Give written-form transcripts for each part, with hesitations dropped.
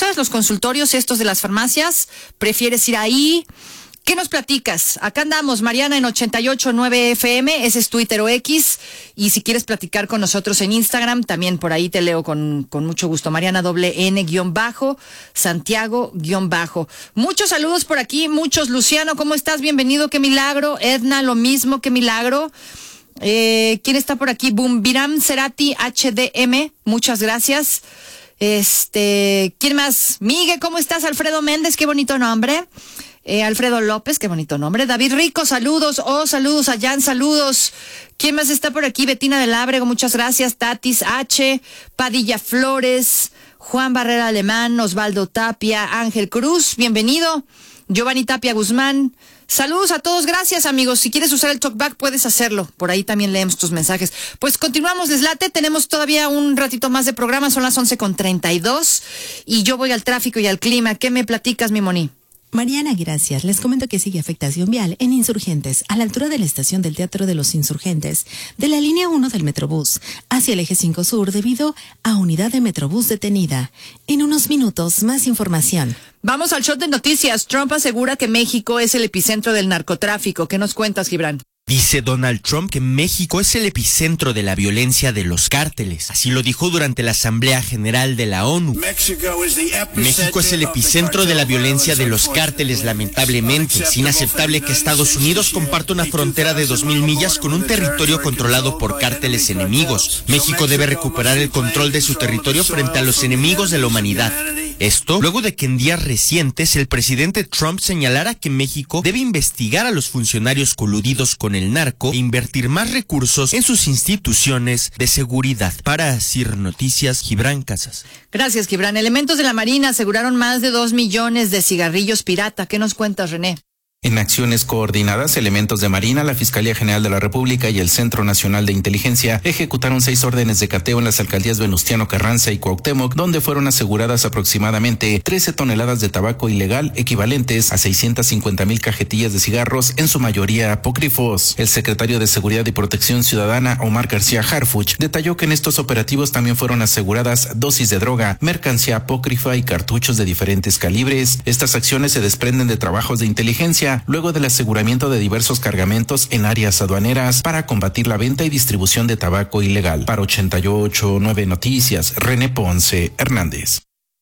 conoces los consultorios estos de las farmacias? ¿Prefieres ir ahí? ¿Qué nos platicas? Acá andamos, Mariana, en 88.9 FM, ese es Twitter o X, y si quieres platicar con nosotros en Instagram, también por ahí te leo con mucho gusto, Mariana _N_ Santiago _. Muchos saludos por aquí, muchos. Luciano, ¿cómo estás? Bienvenido, qué milagro. Edna, lo mismo, qué milagro. ¿Quién está por aquí? Bumbiram Cerati HDM, muchas gracias. ¿Quién más? Miguel, ¿cómo estás? Alfredo Méndez, qué bonito nombre. Alfredo López, qué bonito nombre. David Rico, saludos. Saludos a Jan, saludos. ¿Quién más está por aquí? Betina del Ábrego, muchas gracias. Tatis H, Padilla Flores, Juan Barrera Alemán, Osvaldo Tapia, Ángel Cruz, bienvenido. Giovanni Tapia Guzmán. Saludos a todos, gracias amigos. Si quieres usar el talkback puedes hacerlo, por ahí también leemos tus mensajes. Pues continuamos, Deslate, tenemos todavía un ratito más de programa, son las 11:32 y yo voy al tráfico y al clima. ¿Qué me platicas, mi Moni? Mariana, gracias. Les comento que sigue afectación vial en Insurgentes, a la altura de la estación del Teatro de los Insurgentes, de la línea 1 del Metrobús, hacia el eje 5 Sur, debido a unidad de Metrobús detenida. En unos minutos, más información. Vamos al shot de noticias. Trump asegura que México es el epicentro del narcotráfico. ¿Qué nos cuentas, Gibran? Dice Donald Trump que México es el epicentro de la violencia de los cárteles. Así lo dijo durante la Asamblea General de la ONU. México es el epicentro de la violencia de los cárteles, lamentablemente. Es inaceptable que Estados Unidos comparta una frontera de 2,000 millas con un territorio controlado por cárteles enemigos. México debe recuperar el control de su territorio frente a los enemigos de la humanidad. Esto luego de que en días recientes el presidente Trump señalara que México debe investigar a los funcionarios coludidos con el narco e invertir más recursos en sus instituciones de seguridad. Para CIR Noticias, Gibran Casas. Gracias, Gibran. Elementos de la Marina aseguraron más de 2 millones de cigarrillos pirata. ¿Qué nos cuentas, René? En acciones coordinadas, elementos de Marina, la Fiscalía General de la República y el Centro Nacional de Inteligencia ejecutaron 6 órdenes de cateo en las alcaldías Venustiano Carranza y Cuauhtémoc, donde fueron aseguradas aproximadamente 13 toneladas de tabaco ilegal, equivalentes a 650,000 cajetillas de cigarros, en su mayoría apócrifos. El secretario de Seguridad y Protección Ciudadana, Omar García Harfuch, detalló que en estos operativos también fueron aseguradas dosis de droga, mercancía apócrifa y cartuchos de diferentes calibres. Estas acciones se desprenden de trabajos de inteligencia luego del aseguramiento de diversos cargamentos en áreas aduaneras para combatir la venta y distribución de tabaco ilegal. Para 88.9 Noticias, René Ponce Hernández.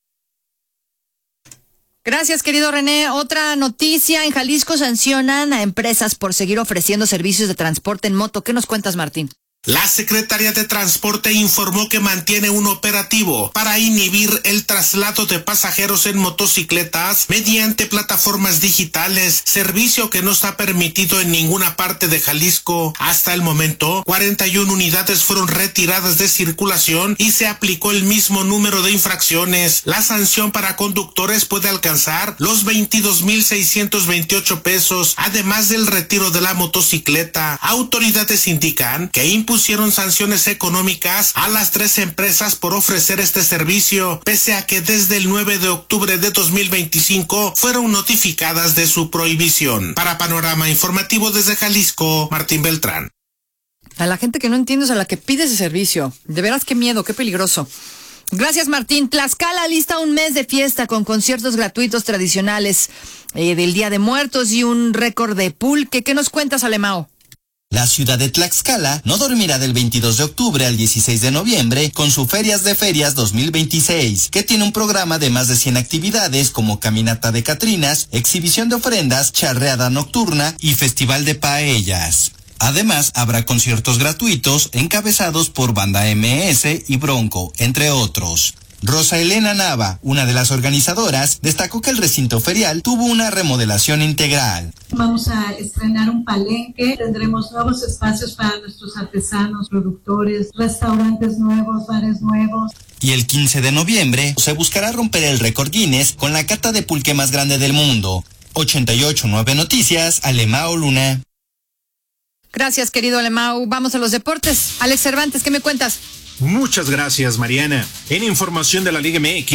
Gracias, querido René. Otra noticia, en Jalisco sancionan a empresas por seguir ofreciendo servicios de transporte en moto. ¿Qué nos cuentas, Martín? La Secretaría de Transporte informó que mantiene un operativo para inhibir el traslado de pasajeros en motocicletas mediante plataformas digitales, servicio que no está permitido en ninguna parte de Jalisco. Hasta el momento, 41 unidades fueron retiradas de circulación y se aplicó el mismo número de infracciones. La sanción para conductores puede alcanzar los 22,628 pesos, además del retiro de la motocicleta. Autoridades indican que pusieron sanciones económicas a las 3 empresas por ofrecer este servicio, pese a que desde el 9 de octubre de 2025 fueron notificadas de su prohibición. Para Panorama Informativo desde Jalisco, Martín Beltrán. A la gente que no entiende es a la que pide ese servicio. De veras, qué miedo, qué peligroso. Gracias, Martín. Tlaxcala lista un mes de fiesta con conciertos gratuitos tradicionales del Día de Muertos y un récord de pulque. ¿Qué nos cuentas, Alemao? La ciudad de Tlaxcala no dormirá del 22 de octubre al 16 de noviembre con su Ferias de Ferias 2026, que tiene un programa de más de 100 actividades como caminata de catrinas, exhibición de ofrendas, charreada nocturna y festival de paellas. Además, habrá conciertos gratuitos encabezados por Banda MS y Bronco, entre otros. Rosa Elena Nava, una de las organizadoras, destacó que el recinto ferial tuvo una remodelación integral. Vamos a estrenar un palenque, tendremos nuevos espacios para nuestros artesanos, productores, restaurantes nuevos, bares nuevos. Y el 15 de noviembre se buscará romper el récord Guinness con la cata de pulque más grande del mundo. 88.9 Noticias, Alemao Luna. Gracias, querido Alemao. Vamos a los deportes. Alex Cervantes, ¿qué me cuentas? Muchas gracias, Mariana. En información de la Liga MX,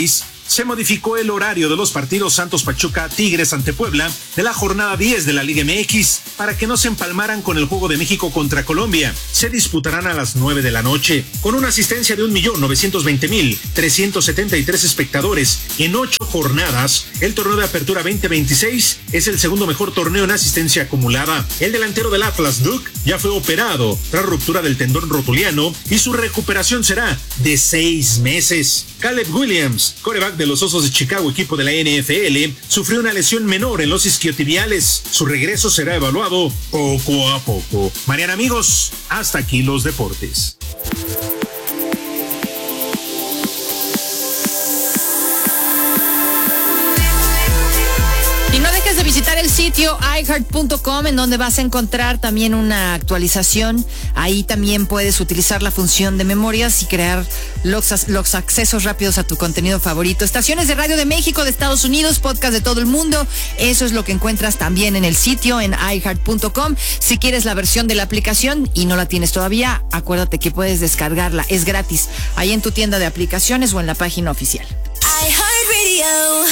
Se modificó el horario de los partidos Santos Pachuca, Tigres ante Puebla de la jornada 10 de la Liga MX para que no se empalmaran con el Juego de México contra Colombia. Se disputarán a las 9 de la noche con una asistencia de 1.920.373 espectadores en 8 jornadas. El torneo de apertura 2026 es el segundo mejor torneo en asistencia acumulada. El delantero del Atlas, Duke, ya fue operado tras ruptura del tendón rotuliano y su recuperación será de 6 meses. Caleb Williams, quarterback de los Osos de Chicago, equipo de la NFL, sufrió una lesión menor en los isquiotibiales. Su regreso será evaluado poco a poco. Mariana, amigos, hasta aquí los deportes. Y no dejes de visitar el sitio iHeart.com, en donde vas a encontrar también una actualización. Ahí también puedes utilizar la función de memorias y crear los accesos rápidos a tu contenido favorito. Estaciones de radio de México, de Estados Unidos, podcast de todo el mundo. Eso es lo que encuentras también en el sitio, en iHeart.com. Si quieres la versión de la aplicación y no la tienes todavía, acuérdate que puedes descargarla. Es gratis, ahí en tu tienda de aplicaciones o en la página oficial. iHeartRadio.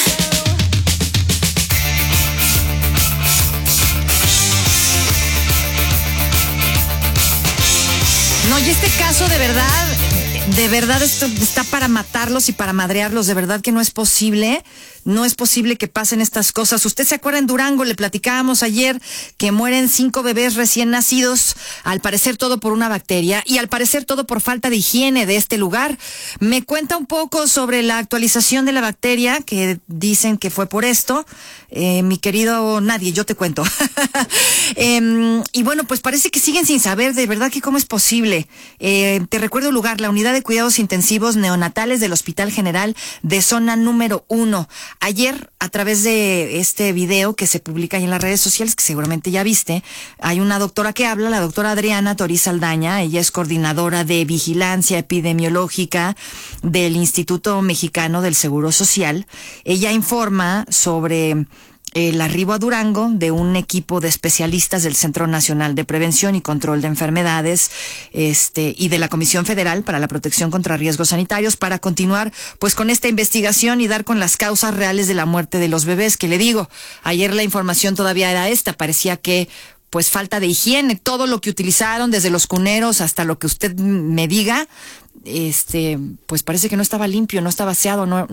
No, y este caso de verdad esto está para matarlos y para madrearlos, de verdad que no es posible que pasen estas cosas. Usted se acuerda en Durango, le platicábamos ayer que mueren 5 bebés recién nacidos, al parecer todo por una bacteria y al parecer todo por falta de higiene de este lugar. Me cuenta un poco sobre la actualización de la bacteria, que dicen que fue por esto. Mi querido Nadie, yo te cuento. Y bueno, pues parece que siguen sin saber de verdad que cómo es posible. Te recuerdo el lugar, la unidad de cuidados intensivos neonatales del Hospital General de Zona número 1. Ayer, a través de este video que se publica ahí en las redes sociales, que seguramente ya viste, hay una doctora que habla, la doctora Adriana Toriz Saldaña. Ella es coordinadora de vigilancia epidemiológica del Instituto Mexicano del Seguro Social. Ella informa sobre el arribo a Durango de un equipo de especialistas del Centro Nacional de Prevención y Control de Enfermedades, y de la Comisión Federal para la Protección contra Riesgos Sanitarios, para continuar pues con esta investigación y dar con las causas reales de la muerte de los bebés, que le digo, ayer la información todavía era esta, parecía que pues falta de higiene, todo lo que utilizaron, desde los cuneros hasta lo que usted me diga, pues parece que no estaba limpio, no estaba aseado, no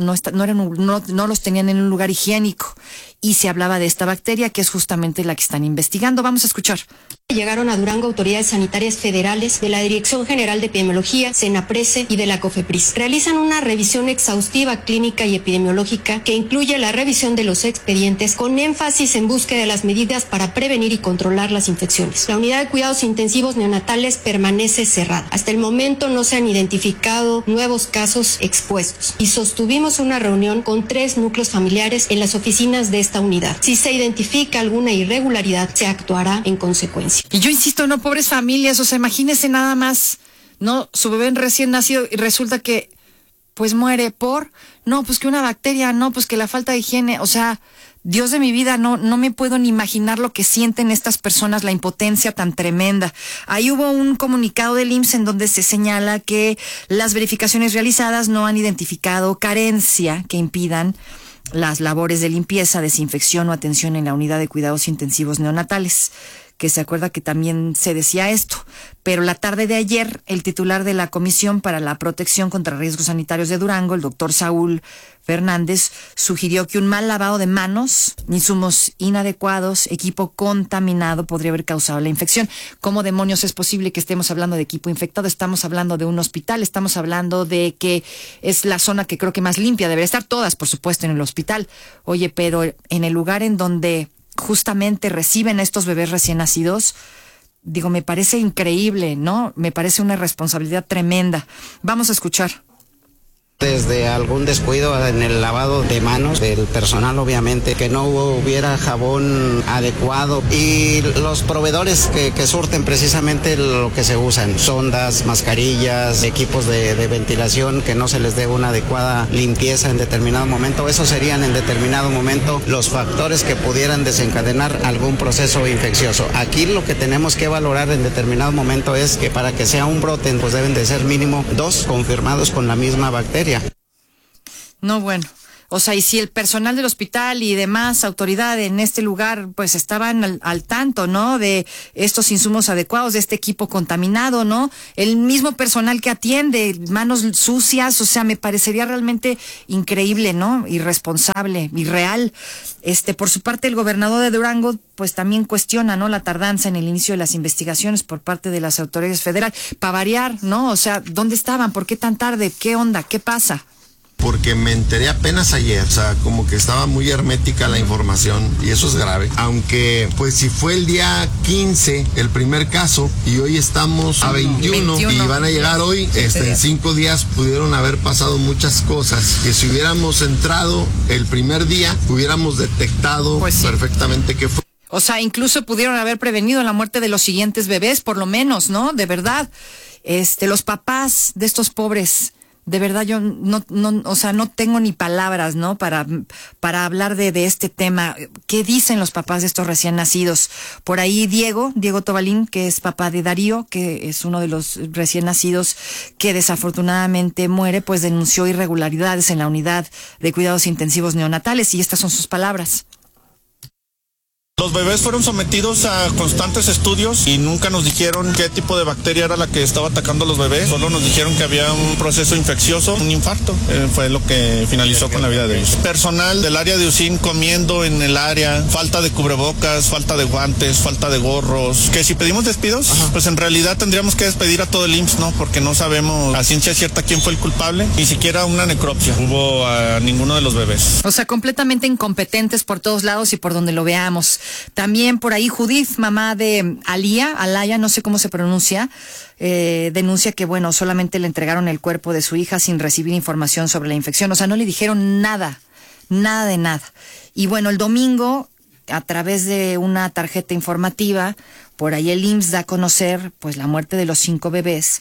los tenían en un lugar higiénico. Y se hablaba de esta bacteria, que es justamente la que están investigando. Vamos a escuchar. Llegaron a Durango autoridades sanitarias federales de la Dirección General de Epidemiología, Senaprese y de la COFEPRIS. Realizan una revisión exhaustiva clínica y epidemiológica que incluye la revisión de los expedientes con énfasis en búsqueda de las medidas para prevenir y controlar las infecciones. La unidad de cuidados intensivos neonatales permanece cerrada. Hasta el momento no se han identificado nuevos casos expuestos y sostuvimos una reunión con 3 núcleos familiares en las oficinas de esta unidad. Si se identifica alguna irregularidad, se actuará en consecuencia. Y yo insisto, no, pobres familias, o sea, imagínense nada más, no, su bebé recién nacido y resulta que pues muere pues que una bacteria, pues que la falta de higiene, o sea, Dios de mi vida, no me puedo ni imaginar lo que sienten estas personas, la impotencia tan tremenda. Ahí hubo un comunicado del IMSS en donde se señala que las verificaciones realizadas no han identificado carencia que impidan las labores de limpieza, desinfección o atención en la unidad de cuidados intensivos neonatales, que se acuerda que también se decía esto. Pero la tarde de ayer, el titular de la Comisión para la Protección contra Riesgos Sanitarios de Durango, el doctor Saúl Fernández, sugirió que un mal lavado de manos, insumos inadecuados, equipo contaminado podría haber causado la infección. ¿Cómo demonios es posible que estemos hablando de equipo infectado? Estamos hablando de un hospital, estamos hablando de que es la zona que creo que más limpia, debería estar todas, por supuesto, en el hospital. Oye, pero en el lugar en donde justamente reciben a estos bebés recién nacidos, digo, me parece increíble, ¿no? Me parece una responsabilidad tremenda. Vamos a escuchar. Desde algún descuido en el lavado de manos del personal, obviamente, que no hubiera jabón adecuado, y los proveedores que surten precisamente lo que se usan, sondas, mascarillas, equipos de ventilación, que no se les dé una adecuada limpieza en determinado momento. Esos serían en determinado momento los factores que pudieran desencadenar algún proceso infeccioso. Aquí lo que tenemos que valorar en determinado momento es que para que sea un brote, pues deben de ser mínimo 2 confirmados con la misma bacteria. No, bueno, O sea, y si el personal del hospital y demás autoridad en este lugar, pues estaban al tanto, ¿no? De estos insumos adecuados, de este equipo contaminado, ¿no? El mismo personal que atiende, manos sucias, o sea, me parecería realmente increíble, ¿no? Irresponsable, irreal. Por su parte, el gobernador de Durango, pues también cuestiona, ¿no? La tardanza en el inicio de las investigaciones por parte de las autoridades federales. Para variar, ¿no? O sea, ¿dónde estaban? ¿Por qué tan tarde? ¿Qué onda? ¿Qué pasa? Porque me enteré apenas ayer, o sea, como que estaba muy hermética la información y eso es grave. Aunque, pues si fue el día 15 el primer caso y hoy estamos a 21 y van a llegar hoy, en 5 días pudieron haber pasado muchas cosas que si hubiéramos entrado el primer día, hubiéramos detectado pues sí, perfectamente qué fue. O sea, incluso pudieron haber prevenido la muerte de los siguientes bebés, por lo menos, ¿no? De verdad, los papás de estos pobres, de verdad yo no tengo ni palabras, ¿no? Para hablar de este tema. ¿Qué dicen los papás de estos recién nacidos? Por ahí Diego Tobalín, que es papá de Darío, que es uno de los recién nacidos que desafortunadamente muere, pues denunció irregularidades en la unidad de cuidados intensivos neonatales y estas son sus palabras. Los bebés fueron sometidos a constantes estudios y nunca nos dijeron qué tipo de bacteria era la que estaba atacando a los bebés. Solo nos dijeron que había un proceso infeccioso, un infarto. Fue lo que finalizó con la vida de ellos. Personal del área de UCIN comiendo en el área, falta de cubrebocas, falta de guantes, falta de gorros. Que si pedimos despidos, pues en realidad tendríamos que despedir a todo el IMSS, ¿no? Porque no sabemos a ciencia cierta quién fue el culpable. Ni siquiera una necropsia hubo a ninguno de los bebés. O sea, completamente incompetentes por todos lados y por donde lo veamos. También por ahí Judith, mamá de Alaya, no sé cómo se pronuncia, denuncia que, bueno, solamente le entregaron el cuerpo de su hija sin recibir información sobre la infección. O sea, no le dijeron nada de nada. Y bueno, el domingo, a través de una tarjeta informativa, por ahí el IMSS da a conocer, pues, la muerte de los 5 bebés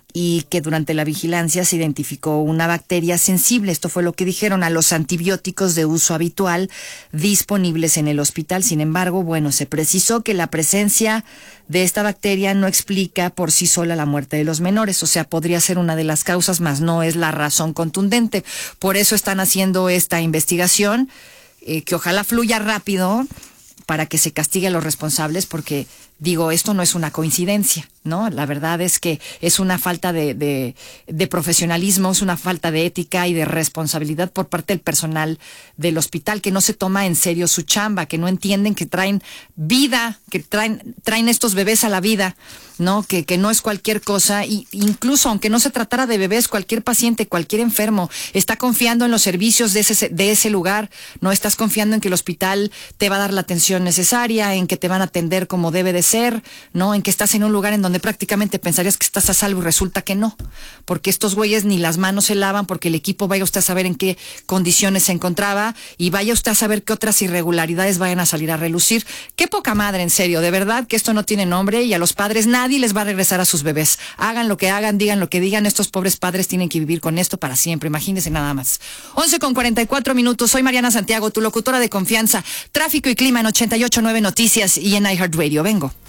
y que durante la vigilancia se identificó una bacteria sensible. Esto fue lo que dijeron a los antibióticos de uso habitual disponibles en el hospital. Sin embargo, bueno, se precisó que la presencia de esta bacteria no explica por sí sola la muerte de los menores. O sea, podría ser una de las causas, mas no es la razón contundente. Por eso están haciendo esta investigación, que ojalá fluya rápido para que se castigue a los responsables, porque digo, esto no es una coincidencia, ¿no? La verdad es que es una falta de profesionalismo, es una falta de ética y de responsabilidad por parte del personal del hospital, que no se toma en serio su chamba, que no entienden que traen vida, que traen estos bebés a la vida, ¿no? Que no es cualquier cosa, y incluso aunque no se tratara de bebés, cualquier paciente, cualquier enfermo está confiando en los servicios de ese lugar, no estás confiando en que el hospital te va a dar la atención necesaria, en que te van a atender como debe de ser, ¿no? En que estás en un lugar en donde prácticamente pensarías que estás a salvo y resulta que no, porque estos güeyes ni las manos se lavan, porque el equipo vaya usted a saber en qué condiciones se encontraba y vaya usted a saber qué otras irregularidades vayan a salir a relucir. Qué poca madre, en serio, de verdad que esto no tiene nombre, y a los padres nadie les va a regresar a sus bebés. Hagan lo que hagan, digan lo que digan, estos pobres padres tienen que vivir con esto para siempre, imagínense nada más. 11:44, soy Mariana Santiago, tu locutora de confianza, tráfico y clima en 88.9 Noticias y en iHeartRadio. Vengo.